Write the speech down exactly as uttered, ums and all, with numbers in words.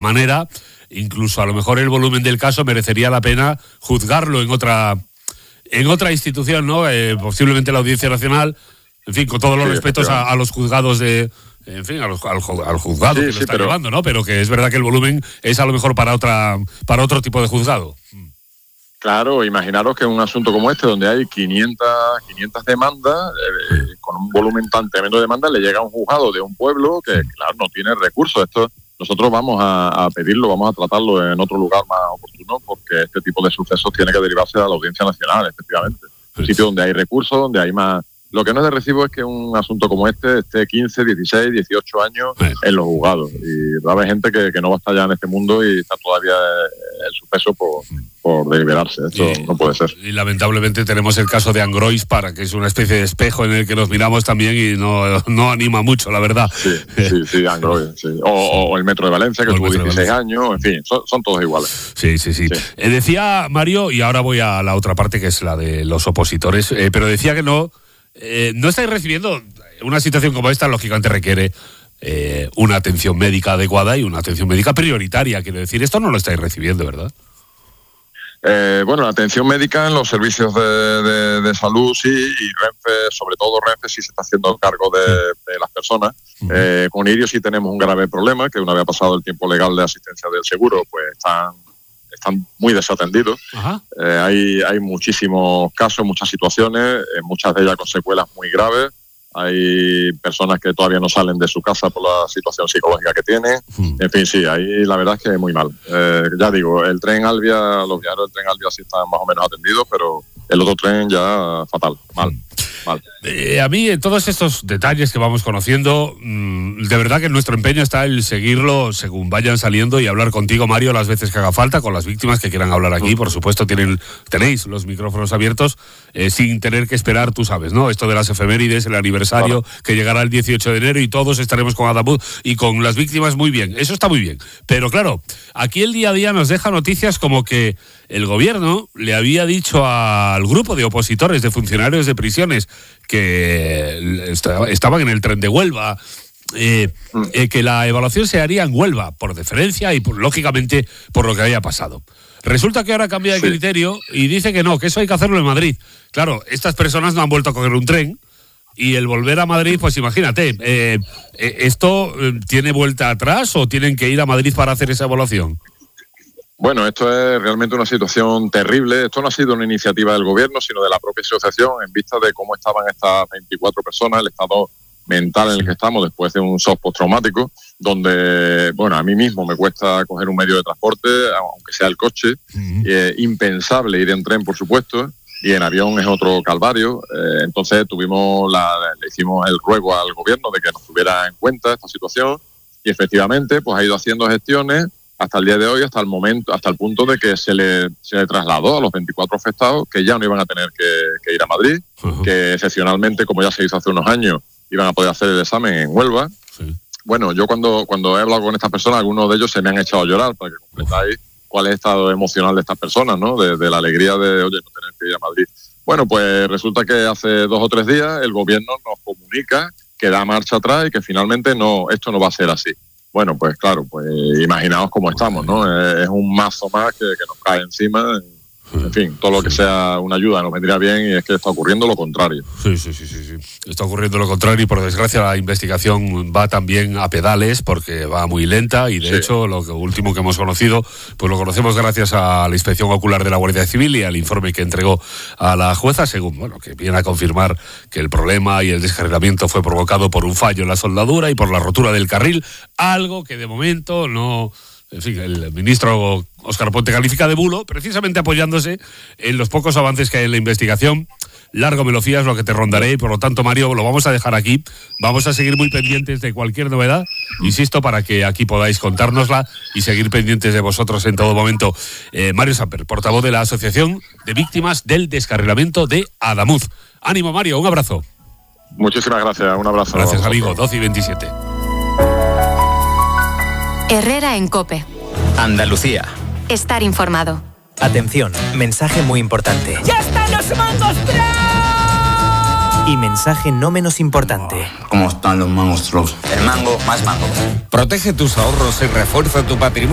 manera, incluso a lo mejor el volumen del caso merecería la pena juzgarlo en otra en otra institución, ¿no? Eh, posiblemente la Audiencia Nacional, en fin, con todos los sí, respetos a, a los juzgados de... En fin, al, al, al juzgado sí, que lo sí, está pero... llevando, ¿no? Pero que es verdad que el volumen es a lo mejor para otra para otro tipo de juzgado. Claro, imaginaros que en un asunto como este, donde hay quinientas, quinientas demandas, eh, con un volumen tan tremendo de demandas, le llega a un juzgado de un pueblo que, claro, no tiene recursos. Esto nosotros vamos a, a pedirlo, vamos a tratarlo en otro lugar más oportuno, porque este tipo de sucesos tiene que derivarse a la Audiencia Nacional, efectivamente. Un sitio donde hay recursos, donde hay más... Lo que no es de recibo es que un asunto como este esté quince, dieciséis, dieciocho años en los juzgados. Y va a haber gente que, que no va a estar ya en este mundo y está todavía el suceso por, por deliberarse. Esto y, no puede ser. Y lamentablemente tenemos el caso de Angrois para, que es una especie de espejo en el que nos miramos también y no, no anima mucho, la verdad. Sí, sí, sí, Angrois. Sí. O, o el Metro de Valencia, que tuvo dieciséis años, en fin, son, son todos iguales. Sí, sí, sí. sí. Eh, decía Mario, y ahora voy a la otra parte que es la de los opositores, eh, pero decía que no... Eh, no estáis recibiendo una situación como esta, lógicamente requiere eh, una atención médica adecuada y una atención médica prioritaria. Quiero decir, esto no lo estáis recibiendo, ¿verdad? Eh, bueno, la atención médica en los servicios de, de, de salud sí, y Renfe, sobre todo Renfe, sí se está haciendo cargo de, de las personas. Uh-huh. Eh, con Irio sí tenemos un grave problema, que una vez pasado el tiempo legal de asistencia del seguro, pues están... están muy desatendidos. Eh, hay, hay muchísimos casos, muchas situaciones, eh, muchas de ellas con secuelas muy graves. Hay personas que todavía no salen de su casa por la situación psicológica que tienen. Hmm. En fin, sí, ahí la verdad es que muy mal. Eh, ya digo, el tren Albia, los viajeros del tren Albia sí están más o menos atendidos, pero el otro tren ya fatal, mal. Hmm. Mal. Eh, a mí, en todos estos detalles que vamos conociendo, mmm, de verdad que nuestro empeño está en seguirlo según vayan saliendo y hablar contigo, Mario, las veces que haga falta, con las víctimas que quieran hablar aquí. Por supuesto, tienen, tenéis los micrófonos abiertos, eh, sin tener que esperar, tú sabes, ¿no? Esto de las efemérides, el aniversario, claro, que llegará el dieciocho de enero y todos estaremos con Adamuz y con las víctimas, muy bien. Eso está muy bien. Pero claro, aquí el día a día nos deja noticias como que el gobierno le había dicho al grupo de opositores, de funcionarios de prisiones, que estaban en el tren de Huelva, eh, eh, que la evaluación se haría en Huelva, por deferencia y por, lógicamente por lo que había pasado. Resulta que ahora cambia de sí. criterio y dice que no, que eso hay que hacerlo en Madrid. Claro, estas personas no han vuelto a coger un tren y el volver a Madrid, pues imagínate, eh, eh, ¿esto eh, tiene vuelta atrás o tienen que ir a Madrid para hacer esa evaluación? Bueno, esto es realmente una situación terrible. Esto no ha sido una iniciativa del gobierno, sino de la propia asociación, en vista de cómo estaban estas veinticuatro personas, el estado mental en el que estamos después de un shock postraumático, donde, bueno, a mí mismo me cuesta coger un medio de transporte, aunque sea el coche. Uh-huh. eh, impensable ir en tren, por supuesto, y en avión es otro calvario. Eh, entonces tuvimos la, le hicimos el ruego al gobierno de que nos tuviera en cuenta esta situación, y efectivamente pues ha ido haciendo gestiones hasta el día de hoy, hasta el momento, hasta el punto de que se le, se le trasladó a los veinticuatro afectados que ya no iban a tener que, que ir a Madrid, uh-huh. que excepcionalmente, como ya se hizo hace unos años, iban a poder hacer el examen en Huelva. Sí. Bueno, yo cuando, cuando he hablado con estas personas, algunos de ellos se me han echado a llorar para que completáis cuál es el estado emocional de estas personas, ¿no? De, de la alegría de, oye, no tener que ir a Madrid. Bueno, pues resulta que hace dos o tres días el gobierno nos comunica que da marcha atrás y que finalmente no, esto no va a ser así. Bueno, pues claro, pues imaginaos cómo estamos, ¿no? Es un mazo más que, que nos cae encima. En fin, todo lo que sea una ayuda nos vendría bien, y es que está ocurriendo lo contrario. Sí, sí, sí, sí, sí. Está ocurriendo lo contrario y por desgracia la investigación va también a pedales porque va muy lenta y de sí. hecho lo que, último que hemos conocido, pues lo conocemos gracias a la inspección ocular de la Guardia Civil y al informe que entregó a la jueza, según, bueno, que viene a confirmar que el problema y el descarrilamiento fue provocado por un fallo en la soldadura y por la rotura del carril, algo que de momento no... En fin, el ministro Óscar Puente califica de bulo, precisamente apoyándose en los pocos avances que hay en la investigación. Largo me lo fías lo que te rondaré y por lo tanto, Mario, lo vamos a dejar aquí. Vamos a seguir muy pendientes de cualquier novedad, insisto, para que aquí podáis contárnosla y seguir pendientes de vosotros en todo momento. Eh, Mario Samper, portavoz de la Asociación de Víctimas del Descarrilamiento de Adamuz. Ánimo, Mario, un abrazo. Muchísimas gracias, un abrazo. Gracias, amigo, doce y veintisiete. Herrera en COPE. Andalucía. Estar informado. Atención, mensaje muy importante. ¡Ya están los mangos Troll! Y mensaje no menos importante. ¿Cómo están los mangos Troll? El mango más mango. Protege tus ahorros y refuerza tu patrimonio.